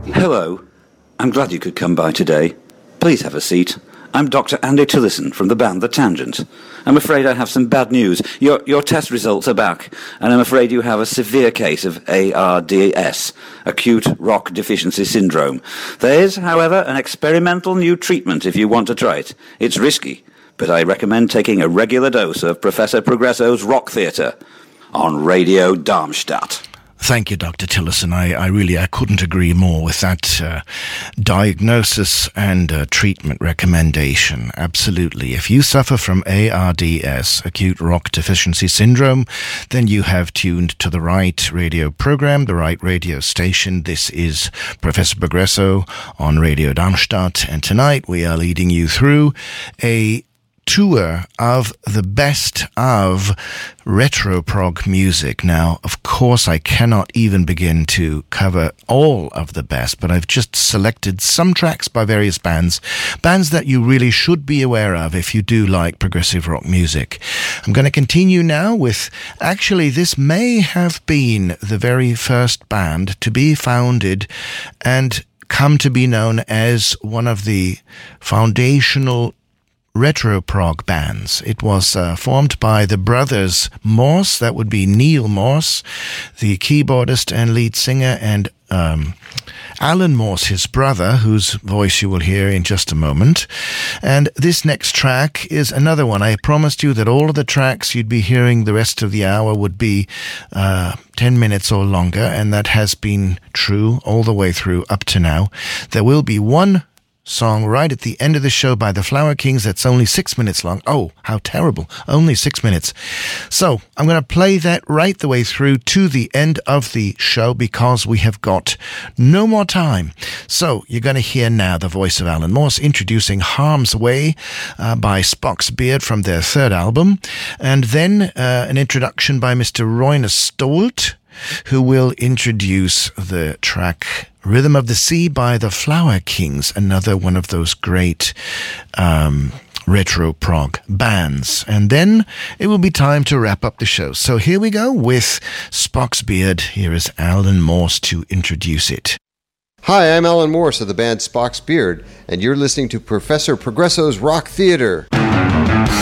Hello. I'm glad you could come by today. Please have a seat. I'm Dr. Andy Tillison from the band The Tangent. I'm afraid I have some bad news. Your test results are back, and I'm afraid you have a severe case of ARDS, Acute Rock Deficiency Syndrome. There is, however, an experimental new treatment if you want to try it. It's risky, but I recommend taking a regular dose of Professor Progresso's Rock Theatre on Radio Darmstadt. Thank you, Dr. Tillison. I couldn't agree more with that diagnosis and treatment recommendation. Absolutely. If you suffer from ARDS, Acute Rock Deficiency Syndrome, then you have tuned to the right radio program, the right radio station. This is Professor Progresso on Radio Darmstadt, and tonight we are leading you through a tour of the best of retro prog music. Now, of course, I cannot even begin to cover all of the best, but I've just selected some tracks by various bands that you really should be aware of if you do like progressive rock music. I'm going to continue now with, actually, this may have been the very first band to be founded and come to be known as one of the foundational retro prog bands. It was formed by the brothers Morse. That would be Neil Morse, the keyboardist and lead singer, and Alan Morse, his brother, whose voice you will hear in just a moment. And this next track is another one. I promised you that all of the tracks you'd be hearing the rest of the hour would be 10 minutes or longer, and that has been true all the way through up to now. There will be one song right at the end of the show by the Flower Kings that's only 6 minutes long. Oh, how terrible. Only 6 minutes. So I'm going to play that right the way through to the end of the show because we have got no more time. So you're going to hear now the voice of Alan Morse introducing Harm's Way by Spock's Beard from their third album. And then an introduction by Mr. Roine Stolt, who will introduce the track Rhythm of the Sea by the Flower Kings, another one of those great retro prog bands. And then it will be time to wrap up the show. So here we go with Spock's Beard. Here is Alan Morse to introduce it. Hi, I'm Alan Morse of the band Spock's Beard, and you're listening to Professor Progresso's Rock Theatre.